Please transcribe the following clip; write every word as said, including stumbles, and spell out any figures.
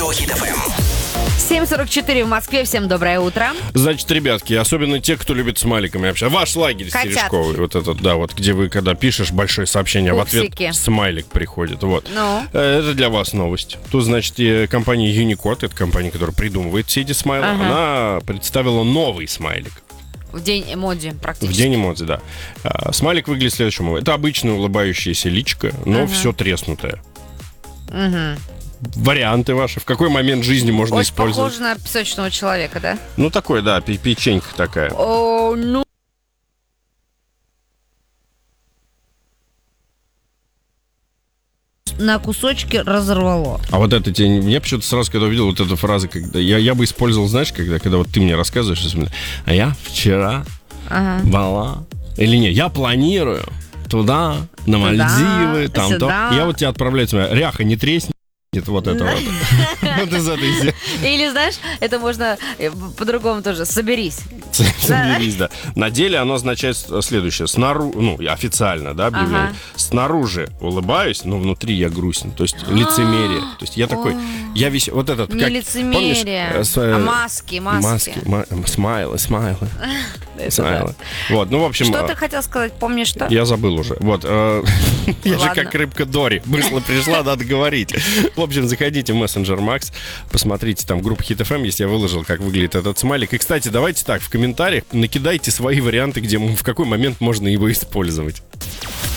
Радио Хит эф эм. семь сорок четыре в Москве. Всем доброе утро. Значит, ребятки, особенно те, кто любит смайликами общаться. Ваш лагерь Котят. Сережковый. Вот этот, да, вот где вы, когда пишешь большое сообщение, Пупсики. в ответ смайлик приходит. Вот. Ну? Э, Это для вас новость. Тут, значит, и компания Unicode, это компания, которая придумывает все эти смайлы, Ага. она представила новый смайлик. В день эмодзи В практически. день эмодзи, да. А, Смайлик выглядит следующим образом. Это обычная улыбающаяся личка, но Ага. все треснутое. Мгм. Варианты ваши. В какой момент жизни можно Очень использовать? похоже на песочного человека, да? Ну, такой, да, пе- печенька такая. О, ну. На кусочки разорвало. А вот это тебе... Я почему-то сразу, когда увидел вот эту фразу, когда я, я бы использовал, знаешь, когда, когда вот ты мне рассказываешь, а я вчера Ага. была... Или нет, я планирую туда, на Мальдивы, там то. сюда. Я вот тебя отправляю, смотри, ряха, не треснет, вот это вот. Вот из этой зе- Или, знаешь, это можно э, по-другому тоже. Соберись. соберись, да. На деле оно означает следующее. Снаружи, ну, официально, да, объявление. Ага. Снаружи улыбаюсь, но внутри я грустен. То есть лицемерие. То есть я такой, я весь, вот этот, Не как, лицемерие, помнишь, э, с, э, а маски, маски. Маски, ма- смайлы, смайлы, Это смайлы. Вот, ну, в общем, Что а, ты хотел сказать? Помнишь что? я забыл уже. Вот, э, я же Ладно. как рыбка Дори. Быстро пришла, надо говорить. В общем, заходите в мессенджер Макс, посмотрите там группу Хит эф эм, если я выложил, как выглядит этот смайлик. И, кстати, давайте так, в комментариях накидайте свои варианты, где, м- в какой момент можно его использовать.